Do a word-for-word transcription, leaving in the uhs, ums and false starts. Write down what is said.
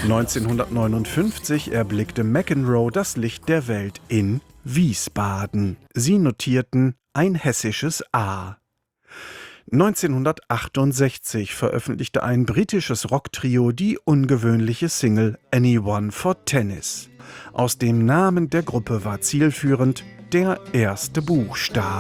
neunzehnhundertneunundfünfzig erblickte McEnroe das Licht der Welt in Wiesbaden. Sie notierten ein hessisches A. neunzehnhundertachtundsechzig veröffentlichte ein britisches Rocktrio die ungewöhnliche Single Anyone for Tennis. Aus dem Namen der Gruppe war zielführend der erste Buchstabe.